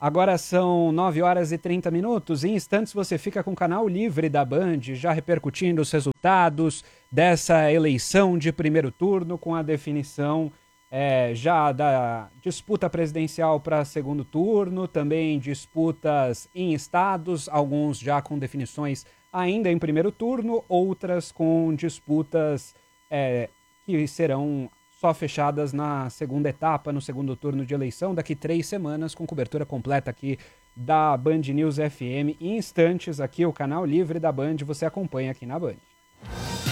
Agora são 9 horas e 30 minutos. Em instantes você fica com o canal Livre da Band, já repercutindo os resultados dessa eleição de primeiro turno, com a definição já da disputa presidencial para segundo turno, também disputas em estados, alguns já com definições ainda em primeiro turno, outras com disputas que serão só fechadas na segunda etapa, no segundo turno de eleição, daqui 3 semanas, com cobertura completa aqui da Band News FM. Em instantes, aqui o canal Livre da Band, você acompanha aqui na Band.